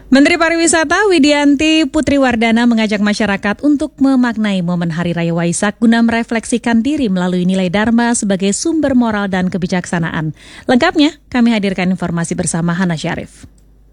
Menteri Pariwisata Widianti Putriwardana mengajak masyarakat untuk memaknai momen Hari Raya Waisak guna merefleksikan diri melalui nilai Dharma sebagai sumber moral dan kebijaksanaan. Lengkapnya, kami hadirkan informasi bersama Hana Syarif.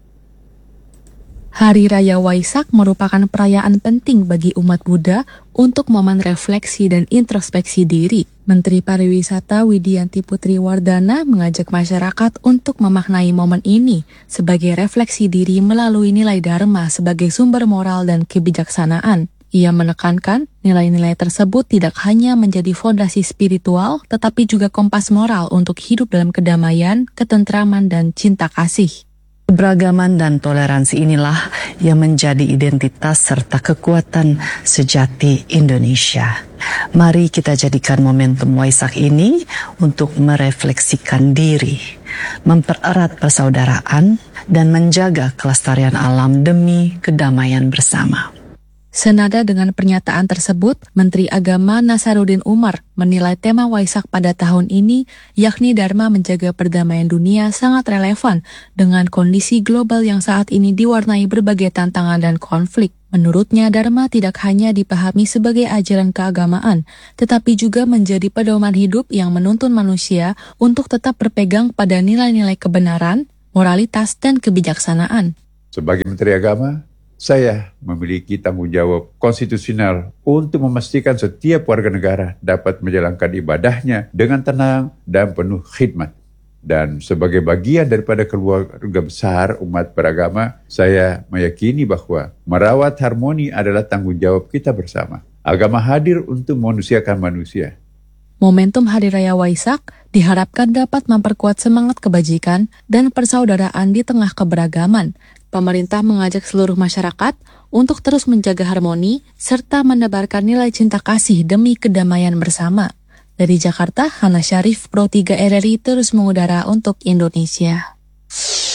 Hari Raya Waisak merupakan perayaan penting bagi umat Buddha untuk momen refleksi dan introspeksi diri. Menteri Pariwisata Widianti Putriwardana mengajak masyarakat untuk memaknai momen ini sebagai refleksi diri melalui nilai Dharma sebagai sumber moral dan kebijaksanaan. Ia menekankan nilai-nilai tersebut tidak hanya menjadi fondasi spiritual, tetapi juga kompas moral untuk hidup dalam kedamaian, ketentraman, dan cinta kasih. Keberagaman dan toleransi inilah yang menjadi identitas serta kekuatan sejati Indonesia. Mari kita jadikan momentum Waisak ini untuk merefleksikan diri, mempererat persaudaraan, dan menjaga kelestarian alam demi kedamaian bersama. Senada dengan pernyataan tersebut, Menteri Agama Nasaruddin Umar menilai tema Waisak pada tahun ini, yakni Dharma menjaga perdamaian dunia, sangat relevan dengan kondisi global yang saat ini diwarnai berbagai tantangan dan konflik. Menurutnya, Dharma tidak hanya dipahami sebagai ajaran keagamaan, tetapi juga menjadi pedoman hidup yang menuntun manusia untuk tetap berpegang pada nilai-nilai kebenaran, moralitas, dan kebijaksanaan. Sebagai Menteri Agama, saya memiliki tanggung jawab konstitusional untuk memastikan setiap warga negara dapat menjalankan ibadahnya dengan tenang dan penuh khidmat. Dan sebagai bagian daripada keluarga besar umat beragama, saya meyakini bahwa merawat harmoni adalah tanggung jawab kita bersama. Agama hadir untuk memanusiakan manusia. Momentum Hari Raya Waisak diharapkan dapat memperkuat semangat kebajikan dan persaudaraan di tengah keberagaman. Pemerintah mengajak seluruh masyarakat untuk terus menjaga harmoni serta menebarkan nilai cinta kasih demi kedamaian bersama. Dari Jakarta, Hana Syarif, Pro 3 RRI terus mengudara untuk Indonesia.